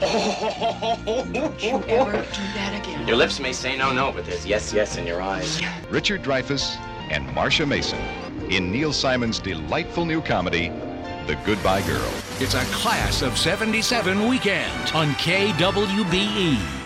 Don't you ever do that again. Your lips may say no, but there's yes, yes in your eyes. Richard Dreyfuss and Marcia Mason in Neil Simon's delightful new comedy, The Goodbye Girl. It's a class of '77 weekend on KWBE.